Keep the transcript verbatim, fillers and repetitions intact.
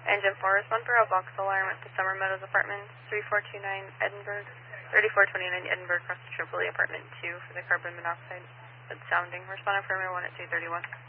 Engine four, respond for a box alarm at the Summer Meadows Apartments, three four two nine Edinburgh, thirty-four twenty-nine Edinburgh, across the Tripoli, Apartment two for the carbon monoxide that's sounding. Respond on firmware one at two thirty-one.